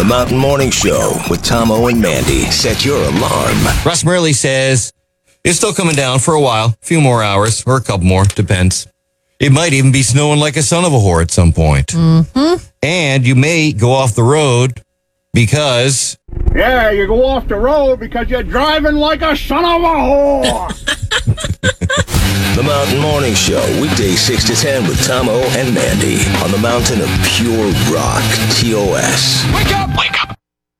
The Mountain Morning Show with Tom-O and Mandy. Set your alarm. Russ Murley says it's still coming down for a while, a few more hours, or a couple more, depends. It might even be snowing like a son of a whore at some point. Mm-hmm. And you may go off the road because... Yeah, you go off the road because you're driving like a son of a whore. The Mountain Morning Show, weekdays 6 to 10 with Tom-O and Mandy on the mountain of pure rock, TOS. Wake up! Wake up!